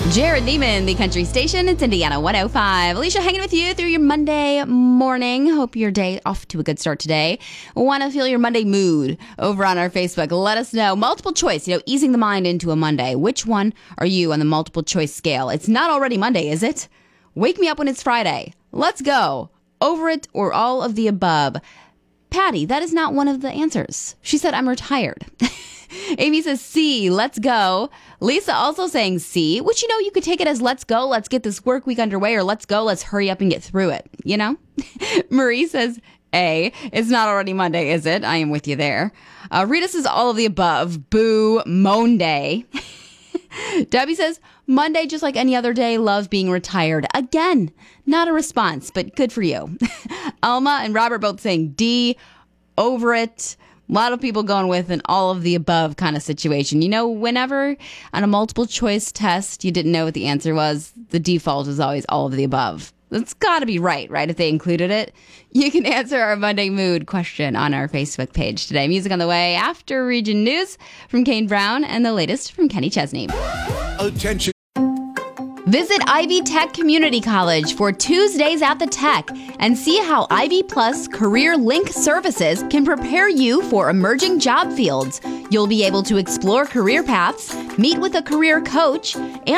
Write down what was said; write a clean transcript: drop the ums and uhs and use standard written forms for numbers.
Jared Neiman, the country station. It's Indiana 105. Alicia hanging with you through your Monday morning. Hope your day off to a good start today. Want to feel your Monday mood over on our Facebook. Let us know. Multiple choice, easing the mind into a Monday. Which one are you on the multiple choice scale? It's not already Monday, is it? Wake me up when it's Friday. Let's go. Over it or all of the above. Patty, that is not one of the answers. She said, I'm retired. Amy says C, let's go. Lisa also saying C, which, you could take it as let's go, let's get this work week underway, or let's go, let's hurry up and get through it, Marie says A, it's not already Monday, is it? I am with you there. Rita says all of the above. Boo, Monday. Debbie says, Monday, just like any other day, love being retired. Again, not a response, but good for you. Alma and Robert both saying D, over it. A lot of people going with an all of the above kind of situation. Whenever on a multiple choice test you didn't know what the answer was, the default is always all of the above. That's got to be right, if they included it? You can answer our Monday mood question on our Facebook page today. Music on the way after Region News from Kane Brown and the latest from Kenny Chesney. Attention. Visit Ivy Tech Community College for Tuesdays at the Tech and see how Ivy Plus Career Link services can prepare you for emerging job fields. You'll be able to explore career paths, meet with a career coach, and